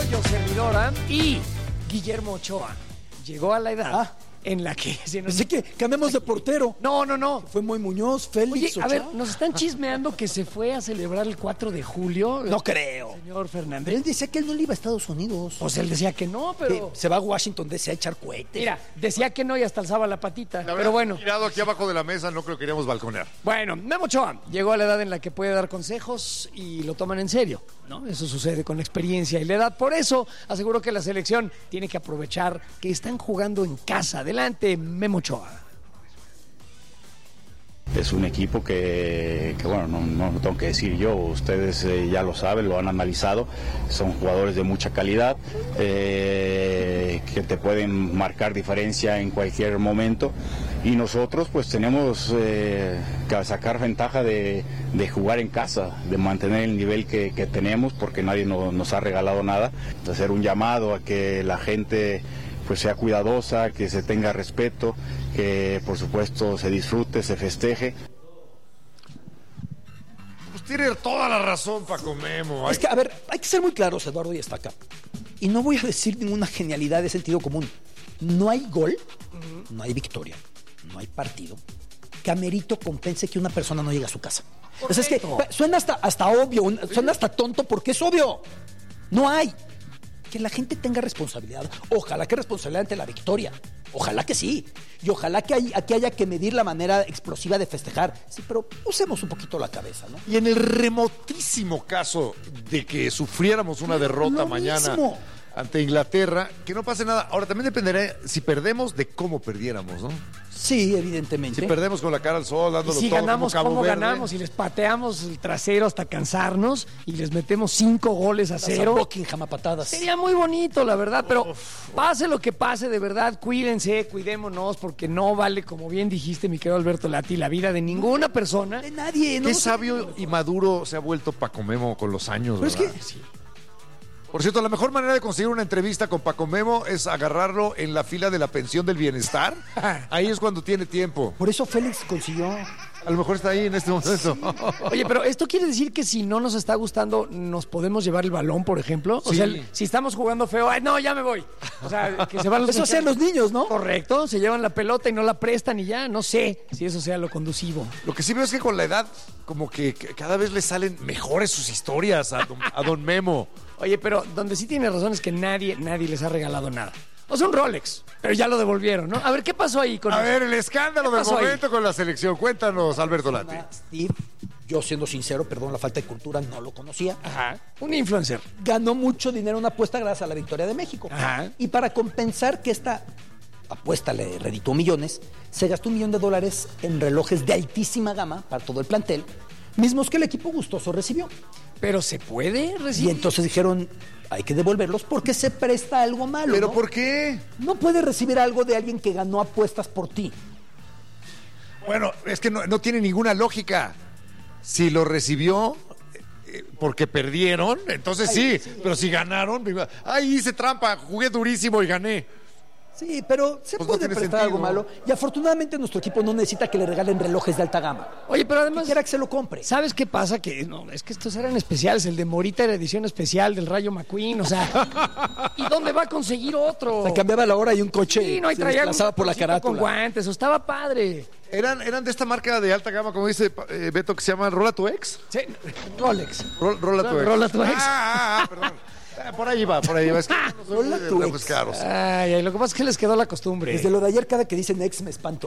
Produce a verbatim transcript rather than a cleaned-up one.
Tocayo Servidora y Guillermo Ochoa. Llegó a la edad ah. en la que... Se nos... Así que cambiamos de portero. No, no, no. Fue Moy Muñoz, Félix, Oye, a ver, nos están chismeando que se fue a celebrar el cuatro de julio. No creo. Señor Fernández. Pero él decía que él no le iba a Estados Unidos. Pues él decía que no, pero... Que se va a Washington D C a echar cohetes. Mira, decía que no y hasta alzaba la patita. La pero bueno. Tirado aquí abajo de la mesa, no creo que queríamos balconear. Bueno, Memo Ochoa llegó a la edad en la que puede dar consejos y lo toman en serio, ¿no? Eso sucede con la experiencia y la edad. Por eso aseguró que la selección tiene que aprovechar que están jugando en casa. Adelante, Memo Ochoa. Es un equipo que, que bueno, no, no lo tengo que decir yo, ustedes eh, ya lo saben, lo han analizado, son jugadores de mucha calidad, eh, que te pueden marcar diferencia en cualquier momento, y nosotros pues tenemos eh, que sacar ventaja de, de jugar en casa, de mantener el nivel que, que tenemos, porque nadie no, nos ha regalado nada, de hacer un llamado a que la gente pues sea cuidadosa, que se tenga respeto, que por supuesto se disfrute, se festeje. Pues tiene toda la razón, Paco Memo. Hay... Es que, a ver, hay que ser muy claros, Eduardo, y Estaca. Y no voy a decir ninguna genialidad de sentido común. No hay gol, uh-huh. no hay victoria, no hay partido que amerito compense que una persona no llegue a su casa. O sea, es que suena hasta, hasta obvio, suena hasta tonto porque es obvio. No hay. Que la gente tenga responsabilidad. Ojalá que responsabilidad ante la victoria. Ojalá que sí. Y ojalá que hay, aquí haya que medir la manera explosiva de festejar. Sí, pero usemos un poquito la cabeza, ¿no? Y en el remotísimo caso de que sufriéramos una derrota mañana mismo ante Inglaterra, que no pase nada. Ahora, también dependerá si perdemos de cómo perdiéramos, ¿no? Sí, evidentemente. Si perdemos con la cara al sol, dándolo y si todo ganamos, como Cabo ¿cómo Verde? ganamos? Y les pateamos el trasero hasta cansarnos y les metemos cinco goles a cero. A Buckingham a patadas. Sería muy bonito, la verdad, pero uf, pase lo que pase, de verdad, cuídense, cuidémonos, porque no vale, como bien dijiste, mi querido Alberto Lati, la vida de ninguna persona. De nadie, ¿no? Qué sabio y maduro se ha vuelto Paco Memo con los años, pero ¿verdad? Es que... sí. Por cierto, la mejor manera de conseguir una entrevista con Paco Memo es agarrarlo en la fila de la pensión del bienestar. Ahí es cuando tiene tiempo. Por eso Félix consiguió. A lo mejor está ahí en este momento. Sí. Oye, pero esto quiere decir que si no nos está gustando, ¿nos podemos llevar el balón, por ejemplo? O sí. sea, si estamos jugando feo, ay, no, ya me voy. O sea, que se van los Eso hacen los niños, ¿no? Correcto, se llevan la pelota y no la prestan y ya, no sé si eso sea lo conducivo. Lo que sí veo es que con la edad, como que cada vez le salen mejores sus historias a don, a don Memo. Oye, pero donde sí tiene razón es que nadie, nadie les ha regalado nada. O sea, un Rolex, pero ya lo devolvieron, ¿no? A ver, ¿qué pasó ahí con A eso? ver, el escándalo del momento ahí con la selección. Cuéntanos, Alberto Lati. Steve, yo siendo sincero, perdón la falta de cultura, no lo conocía. Ajá, un influencer. Ganó mucho dinero en una apuesta gracias a la victoria de México. Ajá. Y para compensar que esta apuesta le reditó millones, se gastó un millón de dólares en relojes de altísima gama para todo el plantel, mismos que el equipo gustoso recibió. Pero se puede recibir. Y entonces dijeron, hay que devolverlos porque se presta algo malo. ¿Pero ¿no? por qué? No puedes recibir algo de alguien que ganó apuestas por ti. Bueno, es que no, no tiene ninguna lógica. Si lo recibió eh, porque perdieron, entonces sí, sí, pero si ganaron, ay, hice trampa, jugué durísimo y gané. Sí, pero se pues puede no prestar algo malo. Y afortunadamente nuestro equipo no necesita que le regalen relojes de alta gama. Oye, pero además... Quiera que se lo compre. ¿Sabes qué pasa? Que no, es que estos eran especiales. El de Morita era edición especial del Rayo McQueen. O sea, ¿y dónde va a conseguir otro? Se cambiaba la hora y un coche sí, no, y se traía desplazaba por la carátula. Con guantes, o estaba padre. Eran, eran de esta marca de alta gama, como dice eh, Beto, que se llama Rola tu Ex. Sí, Rolex. Rol, Rola tu Ex. Rola tu Ex. Ah, ah, ah, perdón. Por ahí va, por ahí va. Es que no Rola tu ex. Caros. Ay, ay, lo que pasa es que les quedó la costumbre. Desde lo de ayer, cada que dicen ex me espanto.